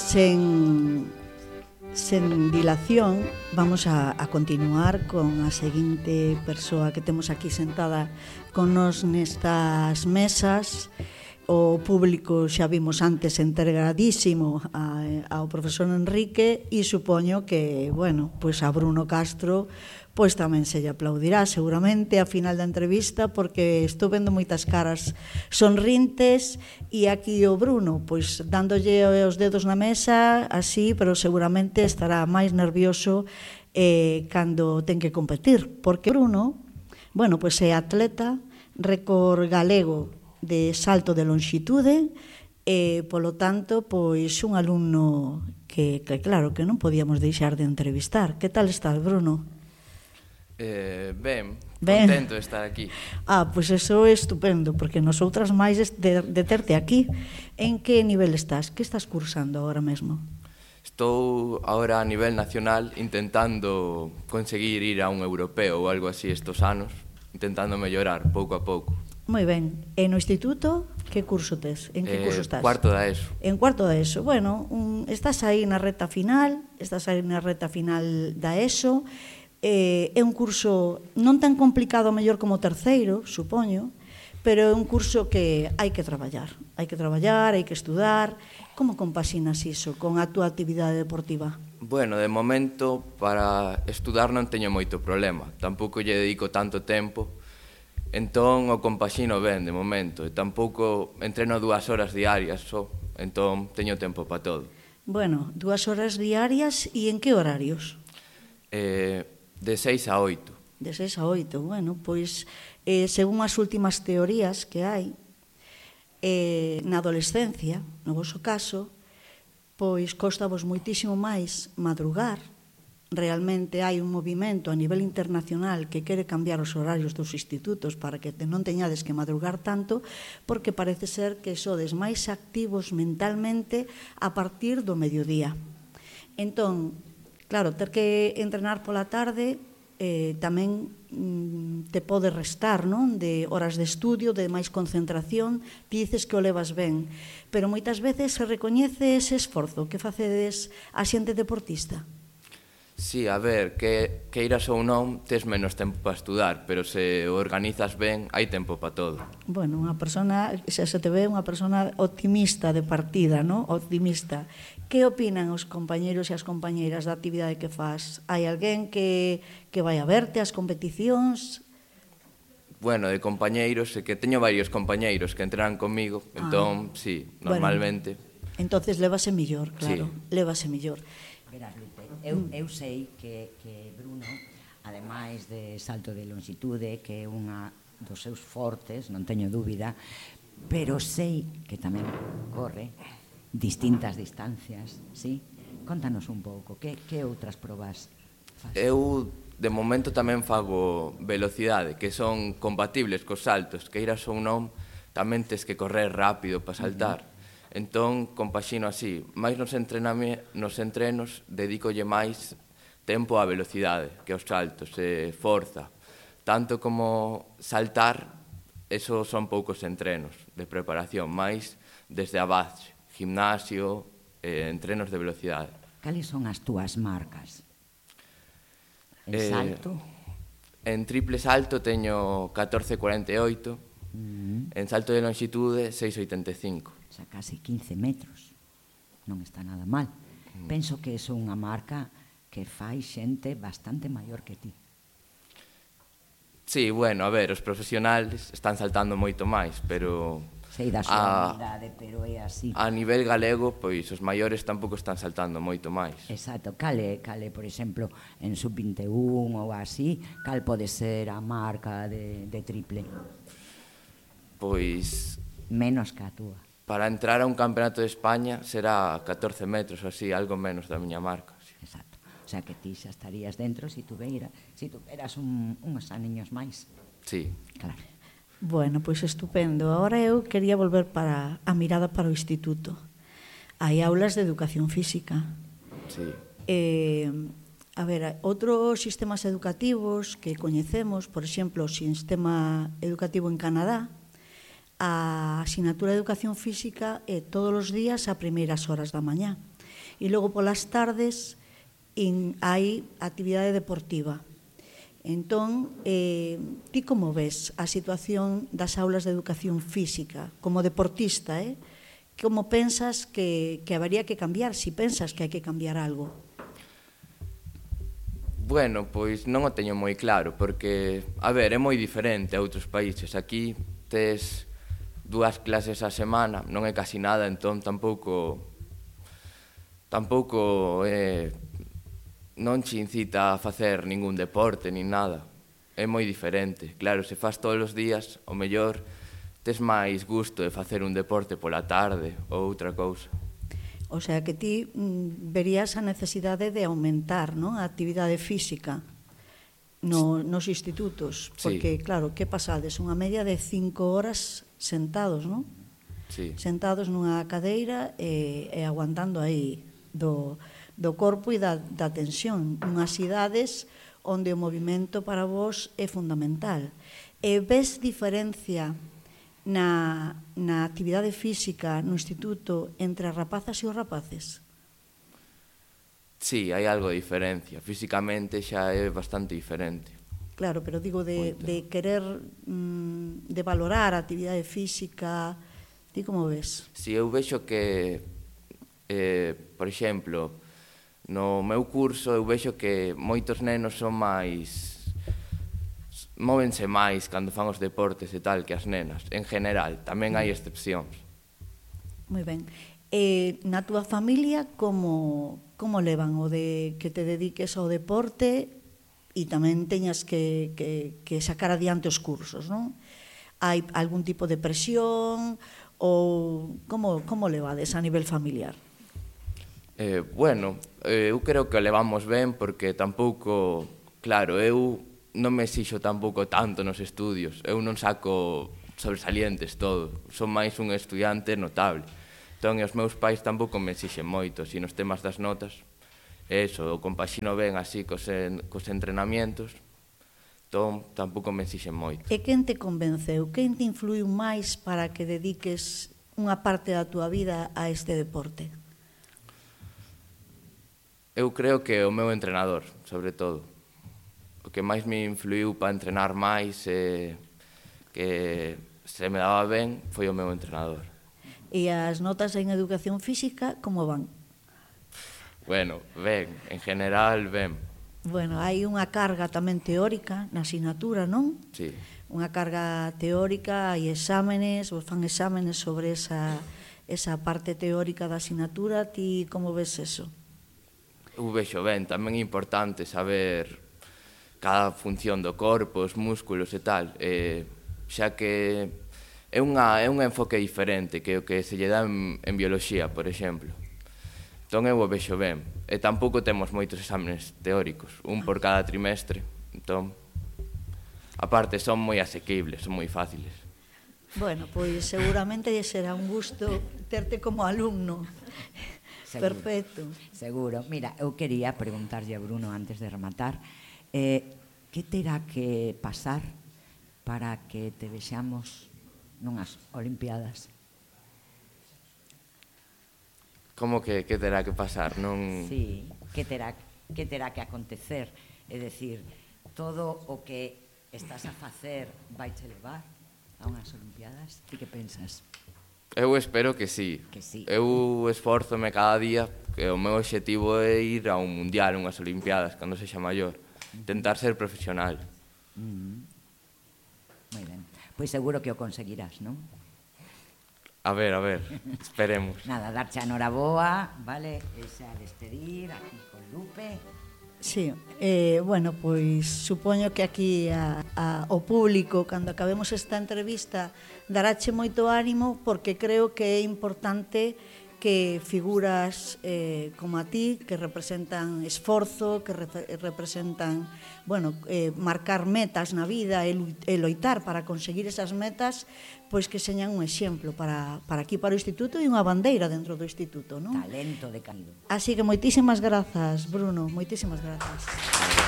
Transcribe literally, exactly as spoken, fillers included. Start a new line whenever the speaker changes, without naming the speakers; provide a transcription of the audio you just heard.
sen, sen dilación, vamos a, a continuar con a seguinte persoa que temos aquí sentada con nos nestas mesas. O público xa vimos antes integradísimo a, ao profesor Enrique e supoño que, bueno, pois a Bruno Castro pois tamén se lle aplaudirá seguramente a final da entrevista, porque estou vendo moitas caras sonrintes e aquí o Bruno pois dándolle os dedos na mesa así, pero seguramente estará máis nervioso eh, cando ten que competir, porque Bruno, bueno, pois é atleta, récord galego de salto de longitude e, polo tanto, pois un alumno que, que claro, que non podíamos deixar de entrevistar. Que tal estás, Bruno?
Eh, ben,
ben,
contento de estar aquí.
Ah, pois eso é estupendo, porque nosotras máis de, de terte aquí. En que nivel estás? Que estás cursando agora mesmo?
Estou agora a nivel nacional intentando conseguir ir a un europeo ou algo así estos anos, intentando mellorar pouco a pouco.
Moi ben. E no instituto, que curso tes? En que
eh,
curso estás?
Cuarto da ESO.
En cuarto da ESO. Bueno, un, estás aí na reta final, estás aí na reta final da ESO. Eh, é un curso non tan complicado a mellor como o terceiro, supoño, pero é un curso que hai que traballar. Hai que traballar, hai que estudar. Como compaxinas iso con a túa actividade deportiva?
Bueno, de momento, para estudar non teño moito problema. Tampouco lle dedico tanto tempo. Entón, o compaxino ben, de momento. E tampouco entreno dúas horas diarias só. Entón, teño tempo para todo.
Bueno, dúas horas diarias e en que horarios?
Eh, de seis a oito.
De seis a oito, bueno, pois, eh, según as últimas teorías que hai, eh, na adolescencia, no voso caso, pois costavos moitísimo máis madrugar. Realmente hai un movimento a nivel internacional que quere cambiar os horarios dos institutos para que non teñades que madrugar tanto, porque parece ser que sodes máis activos mentalmente a partir do mediodía. Entón, claro, ter que entrenar pola tarde eh, tamén mm, te pode restar, non? De horas de estudio, de máis concentración, ti dices que o levas ben, pero moitas veces se recoñece ese esforzo que facedes a xente deportista.
Sí, a ver, que, que iras ou non, tes menos tempo para estudar, pero se o organizas ben, hai tempo para todo.
Bueno, unha persona, xa se te ve unha persona optimista de partida, non? Optimista. Que opinan os compañeros e as compañeiras da actividade que faz? Hai alguén que, que vai a verte as competicións?
Bueno, de compañeiros, é que teño varios compañeiros que entrenan comigo, ah. entón, sí, normalmente.
Bueno, entonces lévase millor, claro,
sí.
lévase millor.
Verás, Lupe, eu, eu sei que, que Bruno, ademais de salto de longitude, que é unha dos seus fortes, non teño dúbida, pero sei que tamén corre distintas distancias, sí? Contanos un pouco, que, que outras probas faz?
Eu, de momento, tamén fago velocidade, que son compatibles cos saltos, que iras ou non, tamén tes que correr rápido para saltar. Uh-huh. Entón, compaxino así, máis nos, nos entrenos dedícolle máis tempo á velocidade que aos saltos, e forza. Tanto como saltar, esos son poucos entrenos de preparación, máis desde a base, gimnasio, eh, entrenos de velocidade.
Cales son as túas marcas? En
eh,
salto?
En triple salto teño catorce cuarenta e oito, uh-huh. En salto de longitude seis oitenta e cinco.
O sea, casi quince metros. Non está nada mal. Mm. Penso que é unha marca que fai xente bastante maior que ti.
Sí, bueno, a ver, os profesionales están saltando moito máis, pero...
Sei da súa habilidade, pero é así.
A nivel galego, pois, os maiores tampouco están saltando moito máis.
Exacto. Cale, cale, por exemplo, en sub vinte e un ou así, cal pode ser a marca de, de triple?
Pois...
Menos que a túa.
Para entrar a un campeonato de España será catorce metros, así, algo menos da miña marca. Sí.
Exacto. O sea, que ti xa estarías dentro se si tuveras si tuveras un, uns aniños máis.
Sí.
Claro.
Bueno, pois estupendo. Ahora eu quería volver para a mirada para o instituto. Hai aulas de educación física.
Sí.
Eh, a ver, outros sistemas educativos que coñecemos, por exemplo, o sistema educativo en Canadá, a asignatura de educación física é todos os días a primeiras horas da mañá. E logo polas tardes hai actividade deportiva. Entón, eh, ti como ves a situación das aulas de educación física como deportista, eh? Como pensas que, que habería que cambiar, si pensas que hai que cambiar algo?
Bueno, pois non o teño moi claro, porque, a ver, é moi diferente a outros países. Aquí tes dúas clases a semana, non é casi nada, entón tampouco tampouco eh, non che incita a facer ningún deporte nin nada. É moi diferente. Claro, se faz todos os días, o mellor tes máis gusto de facer un deporte pola tarde ou outra cousa.
O sea, que ti mm, verías a necesidade de aumentar, non, a actividade física no, nos institutos, porque, sí. Claro, que pasades? Unha media de cinco horas sentados, non?
Sí.
Sentados nunha cadeira e, e aguantando aí do, do corpo e da, da tensión, nunhas idades onde o movimento para vos é fundamental. E ves diferencia na, na actividade física no instituto entre as rapazas e os rapaces?
Sí, hai algo de diferencia. Físicamente xa é bastante diferente.
Claro, pero digo de, de querer, mm, de valorar a actividade física, ti como ves?
Si, eu vexo que, eh, por exemplo, no meu curso eu vexo que moitos nenos son máis... móvense máis cando fan os deportes e tal que as nenas, en general, tamén hai excepcións.
Moi ben. E na túa familia como, como levan o de que te dediques ao deporte e tamén teñas que, que, que sacar adiante os cursos, non? Hai algún tipo de presión ou como, como levades a nivel familiar?
Eh, bueno, eh, eu creo que o levamos ben porque tampouco, claro, eu non me exixo tampouco tanto nos estudios, eu non saco sobresalientes todo, son máis un estudiante notable. Entón, os meus pais tampouco me exixen moito, si nos temas das notas, eso, o compaxino ben así cos, en, cos entrenamientos, entón tampouco me exixen moito.
E quen te convenceu, quen te influiu máis para que dediques unha parte da túa vida a este deporte?
Eu creo que o meu entrenador, sobre todo. O que máis me influiu para entrenar máis e que se me daba ben foi o meu entrenador.
E as notas en educación física como van?
Bueno, ben, en general ben.
Bueno, hai unha carga tamén teórica na asignatura, non?
Sí.
Unha carga teórica, hai exámenes, vos fan exámenes sobre esa, esa parte teórica da asignatura. Ti como ves eso?
Eu vexo ben, tamén é importante saber cada función do corpo, os músculos e tal, eh, xa que é, unha, é un enfoque diferente que o que se lle dá en, en bioloxía, por exemplo. Entón eu o vexo ben. E tampouco temos moitos exámenes teóricos, un por cada trimestre. Entón, aparte, son moi asequibles, son moi fáciles.
Bueno, pois seguramente será un gusto terte como alumno. Seguro. Perfecto.
Seguro. Mira, eu quería preguntarlle a Bruno antes de rematar, Eh, que terá que pasar para que te vexamos nunhas Olimpiadas?
Como que, que terá que pasar? Non...
Sí, que terá, que terá que acontecer? É dicir, todo o que estás a facer vai te levar a unhas Olimpiadas? Ti que pensas?
Eu espero que sí.
Que sí.
Eu esforzome cada día, que o meu obxectivo é ir a un mundial, unhas Olimpiadas, cando sexa maior. Intentar ser profesional.
Mm. Moi ben. Pois seguro que o conseguirás, non?
A ver, a ver, esperemos.
Nada, darche a noraboa, vale? E xa despedir aquí con Lupe.
Sí, eh, bueno, pois supoño que aquí a, a, o público, cando acabemos esta entrevista, darache moito ánimo, porque creo que é importante que figuras eh, como a ti, que representan esforzo, que re representan, bueno, eh, marcar metas na vida e, e loitar para conseguir esas metas, pois que señan un exemplo para, para aquí, para o Instituto, e unha bandeira dentro do Instituto, non?
Talento de Canido.
Así que moitísimas grazas, Bruno, moitísimas grazas.